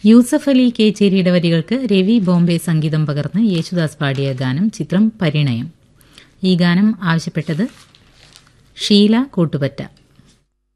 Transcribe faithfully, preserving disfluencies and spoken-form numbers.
യൂസഫ് അലി കേച്ചേരിയുടെ വരികൾക്ക് രവി ബോംബെ സംഗീതം പകർന്ന് യേശുദാസ് പാടിയ ഗാനം. ചിത്രം പരിണയം. ഈ ഗാനം ആവശ്യപ്പെട്ടത് ഷീല കൂട്ടുപറ്റ.